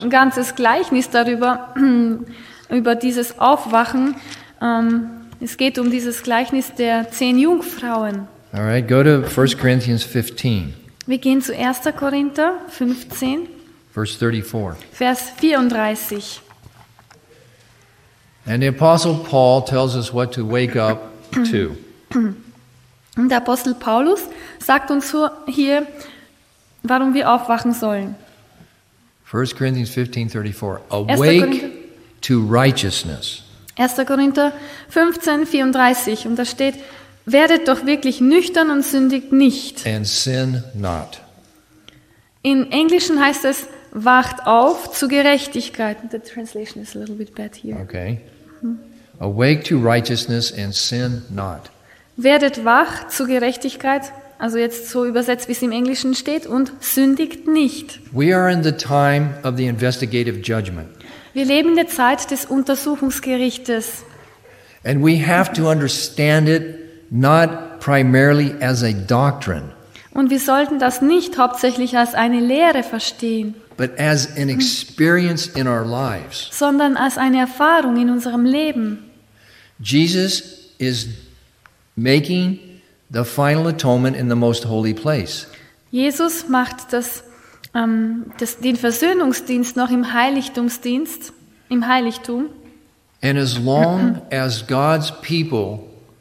ein ganzes Gleichnis darüber, über dieses Aufwachen. Es geht um dieses Gleichnis der 10 Jungfrauen. All right, go to 1 Corinthians 15, Wir gehen zu 1. Korinther 15, verse 34. Vers 34. And the Apostle Paul tells us what to wake up to. Und der Apostel Paulus sagt uns hier, warum wir aufwachen sollen. 1 Corinthians 15:34. 1. Awake to righteousness. 1. Korinther 15, 34. Und da steht, werdet doch wirklich nüchtern und sündigt nicht. And sin not. In Englischen heißt es, wacht auf zu Gerechtigkeit. The translation is a little bit bad here. Okay. Awake to righteousness and sin not. Werdet wach zu Gerechtigkeit, also jetzt so übersetzt, wie es im Englischen steht, und sündigt nicht. We are in the time of the investigative judgment. Wir leben in der Zeit des Untersuchungsgerichtes. And we have to understand it not primarily as a doctrine, Und wir sollten das nicht hauptsächlich als eine Lehre verstehen, but as an experience in our lives. sondern als eine Erfahrung in unserem Leben. Jesus is making the final atonement in the most holy place. Jesus macht den Versöhnungsdienst noch im Heiligtum. And as long as God's people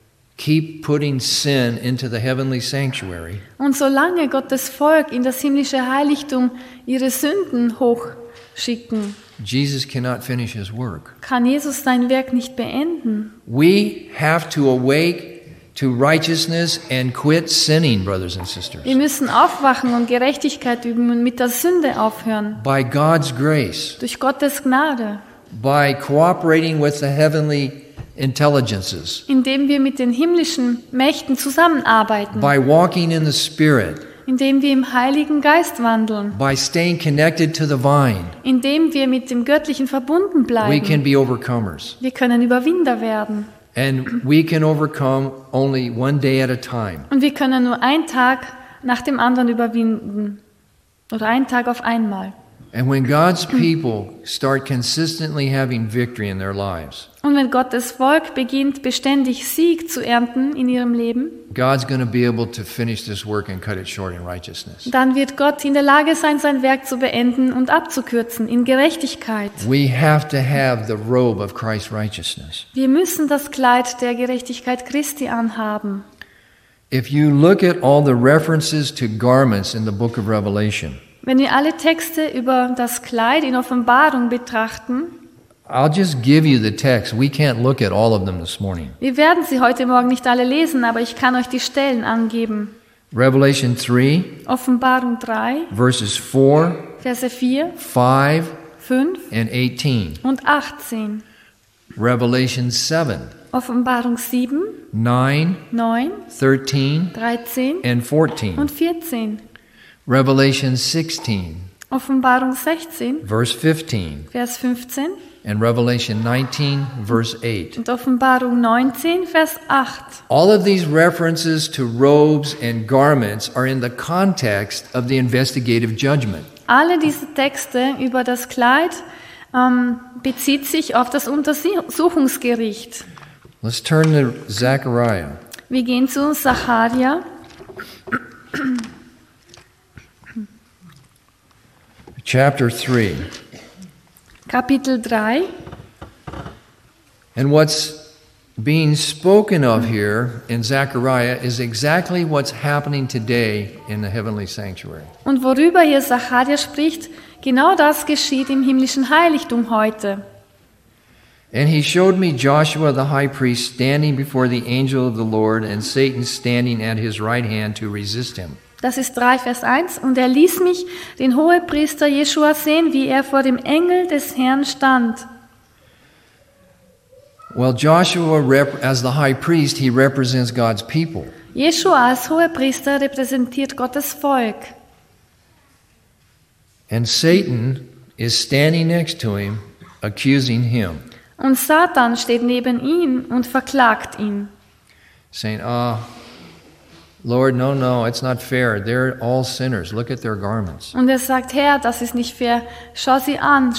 keep putting sin into the heavenly sanctuary, Und solange Gottes Volk in das himmlische Heiligtum ihre Sünden hochschicken, Jesus cannot finish his work. kann Jesus sein Werk nicht beenden. We have to awake to righteousness and quit sinning, brothers and sisters. Wir müssen aufwachen und Gerechtigkeit üben und mit der Sünde aufhören. By God's grace, Durch Gottes Gnade, by cooperating with the heavenly intelligences, indem wir mit den himmlischen Mächten zusammenarbeiten, by walking in the Spirit, indem wir im Heiligen Geist wandeln, by staying connected to the vine, indem wir mit dem Göttlichen verbunden we can bleiben. be overcomers. Wir können Überwinder werden. And we can overcome only one day at a time. Und wir können nur einen Tag nach dem anderen überwinden. Oder einen Tag auf einmal. And when God's people start consistently having victory in their lives, Und wenn Gottes Volk beginnt, beständig Sieg zu ernten in ihrem Leben, God's going to be able to finish this work and cut it short in righteousness. dann wird Gott in der Lage sein, sein Werk zu beenden und abzukürzen in Gerechtigkeit. We have to have the robe of Christ's righteousness. Wir müssen das Kleid der Gerechtigkeit Christi anhaben. If you look at all the references to garments in the book of Revelation, Wenn wir alle Texte über das Kleid in Offenbarung betrachten, I'll just give you the text. We can't look at all of them this morning. wir werden sie heute Morgen nicht alle lesen, aber ich kann euch die Stellen angeben. Revelation 3, Offenbarung 3, verses 4, Verse 4, 5, 5 and 18. und 18. Revelation 7, Offenbarung 7, 9, 9, 13, 13 and 14. und 14. Revelation 16, Offenbarung 16, verse 15. Vers 15 And Revelation 19, verse 8. und Offenbarung 19, Vers 8. All of these references to robes and garments are in the context of the investigative judgment. Alle diese Texte über das Kleid bezieht sich auf das Untersuchungsgericht. Let's turn to Zechariah. Wir gehen zu Sacharja, Chapter 3. Kapitel 3. And what's being spoken of here in Zechariah is exactly what's happening today in the heavenly sanctuary. Und worüber hier Sacharja spricht, genau das geschieht im himmlischen Heiligtum heute. And he showed me Joshua the high priest standing before the angel of the Lord, and Satan standing at his right hand to resist him. Das ist 3, Vers 1. Und er ließ mich, den Hohepriester Jeschua, sehen, wie er vor dem Engel des Herrn stand. Well, Joshua, as the high priest, he represents God's people. Jeschua als Hohepriester repräsentiert Gottes Volk. And Satan is standing next to him, accusing him, Und Satan steht neben ihm und verklagt ihn. saying, Lord, no, it's not fair. They're all sinners. Look at their garments. Und er sagt, Herr, das ist nicht fair. Schau sie an.